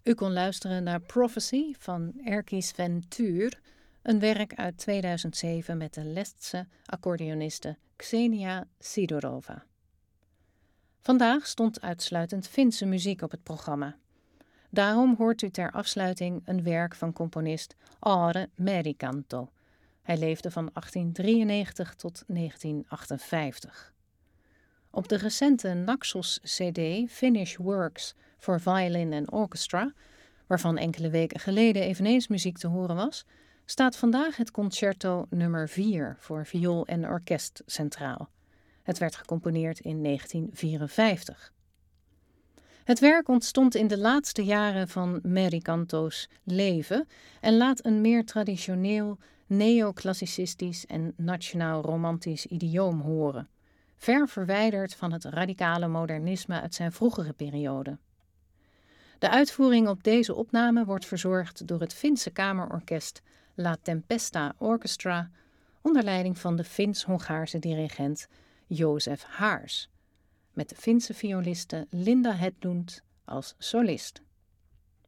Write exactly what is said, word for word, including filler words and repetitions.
U kon luisteren naar Prophecy van Erkki Sven Tuur, een werk uit tweeduizend zeven met de Lestse accordeoniste Xenia Sidorova. Vandaag stond uitsluitend Finse muziek op het programma. Daarom hoort u ter afsluiting een werk van componist Aare Merikanto. Hij leefde van achttien drieënnegentig tot negentien achtenvijftig. Op de recente Naxos-C D Finnish Works for Violin and Orchestra, waarvan enkele weken geleden eveneens muziek te horen was, staat vandaag het concerto nummer vier voor viool en orkest centraal. Het werd gecomponeerd in negentien vierenvijftig. Het werk ontstond in de laatste jaren van Merikanto's leven en laat een meer traditioneel, neoclassicistisch en nationaal-romantisch idioom horen, ver verwijderd van het radicale modernisme uit zijn vroegere periode. De uitvoering op deze opname wordt verzorgd door het Finse kamerorkest La Tempesta Orchestra onder leiding van de Fins-Hongaarse dirigent Jozef Haars, met de Finse violiste Linda Hedlund als solist.